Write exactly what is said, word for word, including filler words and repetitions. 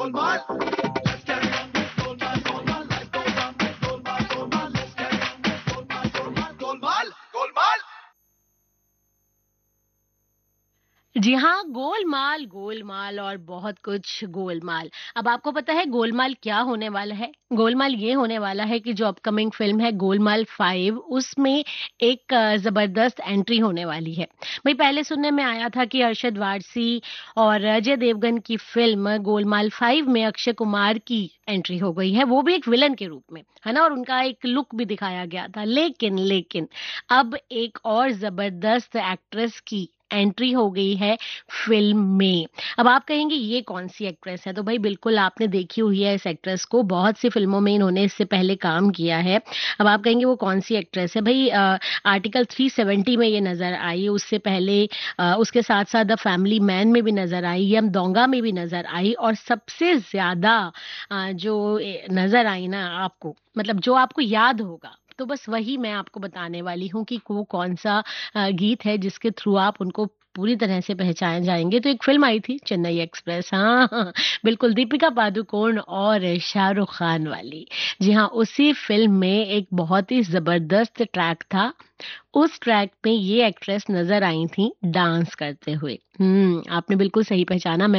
जी हाँ, गोलमाल, गोलमाल और बहुत कुछ गोलमाल। अब आपको पता है गोलमाल क्या होने वाला है? गोलमाल ये होने वाला है कि जो अपकमिंग फ़िल्म है गोलमाल फ़ाइव उसमें एक अ, ज़बरदस्त एंट्री होने वाली है। भई पहले सुनने में आया था कि अरशद वारसी और अजय देवगन की फ़िल्म गोलमाल फ़ाइव में अक्षय कुमार की एंट्री हो गई है, वो भी एक विलेन के रूप में, है ना? और उनका एक लुक भी दिखाया गया था। लेकिन, लेकिन अब एक और ज़बरदस्त एक्ट्रेस की एंट्री हो गई है फ़िल्म में। अब आप कहेंगे ये कौन-सी एक्ट्रेस है? तो भई बिल्कुल आपने देखी हुई है इस एक्ट्रेस को, बहुत सी फ़िल्मों में इन्होंने इससे पहले काम किया है। अब आप कहेंगे वो कौन-सी एक्ट्रेस है? भई अ, आर्टिकल थ्री सेवेंटी में ये नज़र आई, उससे पहले अ, उसके साथ-साथ द फैमिली मैन में भी नज़र आई, यम दोंगा में भी नज़र आई और सबसे ज़्यादा अ, जो ए नज़र आई ना आपको, मतलब जो आपको याद होगा, तो बस वही मैं आपको बताने वाली हूँ कि वो कौन-सा अ, गीत है जिसके थ्रू आप उनको पूरी तरह से पहचान जाएँगे। तो एक फ़िल्म आई थी चेन्नई एक्सप्रेस हाँ, हाँ, बिल्कुल दीपिका पादुकोण और शाहरुख खान वाली। जी हाँ, उसी फ़िल्म में एक बहुत ही ज़बरदस्त ट्रैक था। उस ट्रैक में ये एक्ट्रेस नज़र आई थी डांस करते हुए। हुँ, आपने बिल्कुल सही पहचाना मैं